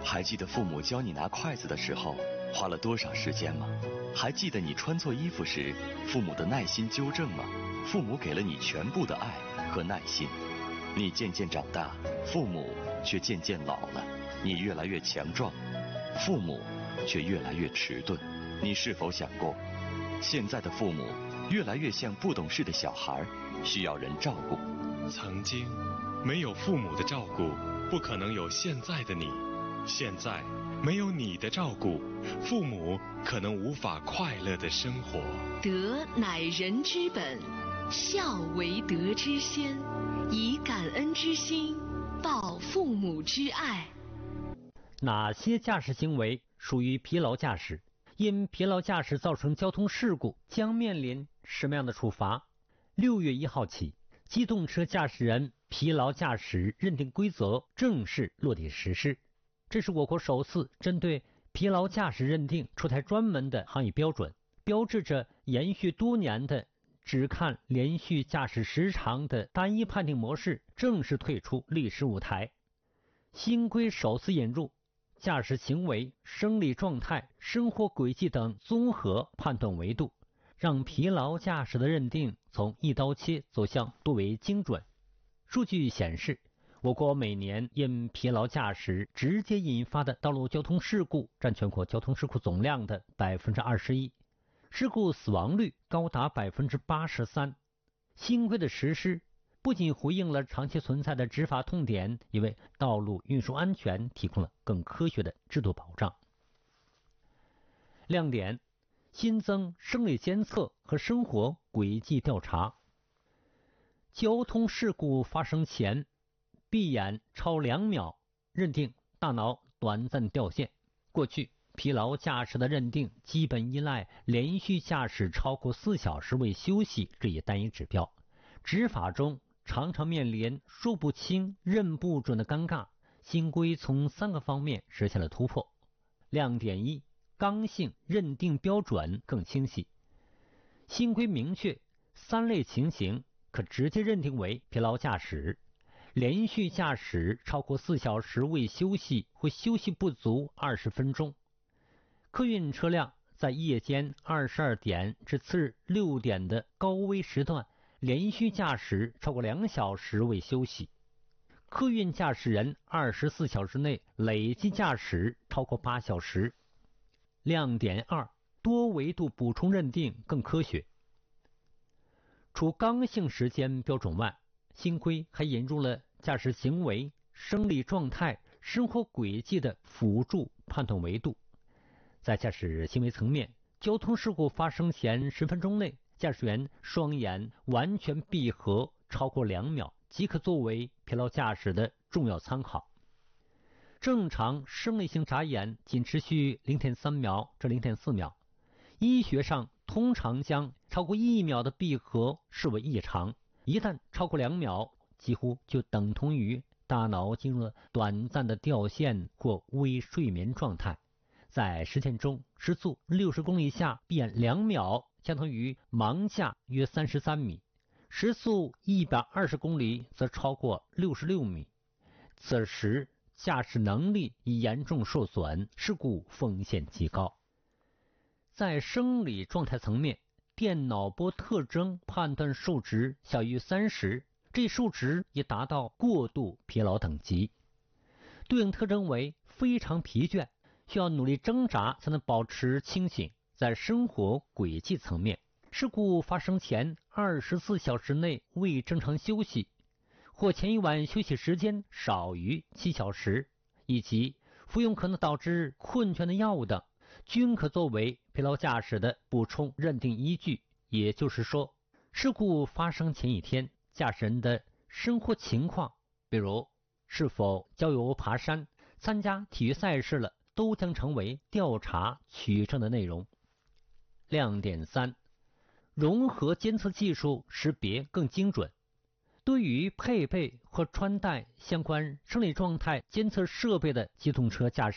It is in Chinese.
还记得父母教你拿筷子的时候花了多少时间吗？还记得你穿错衣服时父母的耐心纠正吗？父母给了你全部的爱和耐心。你渐渐长大，父母却渐渐老了。你越来越强壮，父母却越来越迟钝。你是否想过，现在的父母越来越像不懂事的小孩，需要人照顾？ 曾经没有父母的照顾，不可能有现在的你。现在没有你的照顾，父母可能无法快乐的生活。 德乃人之本，孝为德之先，以感恩之心报父母之爱。 哪些驾驶行为属于疲劳驾驶？因疲劳驾驶造成交通事故，将面临什么样的处罚？6月1号起，机动车驾驶人疲劳驾驶认定规则正式落地实施。这是我国首次针对疲劳驾驶认定出台专门的行业标准，标志着延续多年的只看连续驾驶时长的单一判定模式正式退出历史舞台。新规首次引入驾驶行为、生理状态、生活轨迹等综合判断维度，让疲劳驾驶的认定从一刀切走向多维精准。数据显示，我国每年因疲劳驾驶直接引发的道路交通事故占全国交通事故总量的 21%， 事故死亡率高达 83%。 新规的实施不仅回应了长期存在的执法痛点，也为道路运输安全提供了更科学的制度保障。亮点：新增生理监测和生活轨迹调查。交通事故发生前，闭眼超2秒，认定大脑短暂掉线。过去疲劳驾驶的认定基本依赖连续驾驶超过4小时未休息这一单一指标，执法中常常面临说不清认不准的尴尬。新规从3个方面实现了突破。亮点1：刚性认定标准更清晰。新规明确3类情形可直接认定为疲劳驾驶：连续驾驶超过4小时未休息或休息不足20分钟；客运车辆在夜间22点至次日6点的高危时段连续驾驶超过2小时未休息；客运驾驶人24小时内累计驾驶超过8小时。亮点2：多维度补充认定更科学。除刚性时间标准外，新规还引入了驾驶行为、生理状态、生活轨迹的辅助判断维度。在驾驶行为层面，交通事故发生前10分钟内，驾驶员双眼完全闭合超过2秒，即可作为疲劳驾驶的重要参考。正常生理性眨眼仅持续 0.3 秒至 0.4 秒，医学上通常将超过1秒的闭合视为异常，一旦超过2秒，几乎就等同于大脑进入了短暂的掉线或微睡眠状态。在实践中，时速60公里下闭眼2秒相当于盲驾约33米，时速120公里则超过66米。此时驾驶能力已严重受损，事故风险极高。在生理状态层面，电脑波特征判断数值小于30，这数值已达到过度疲劳等级。对应特征为非常疲倦，需要努力挣扎才能保持清醒。在生活轨迹层面，事故发生前24小时内未正常休息，或前一晚休息时间少于7小时，以及服用可能导致困倦的药物等，均可作为疲劳驾驶的补充认定依据。也就是说，事故发生前一天，驾驶人的生活情况，比如是否郊游爬山、参加体育赛事了，都将成为调查取证的内容。亮点3：融合监测技术识别更精准。对于配备或穿戴相关生理状态监测设备的机动车驾驶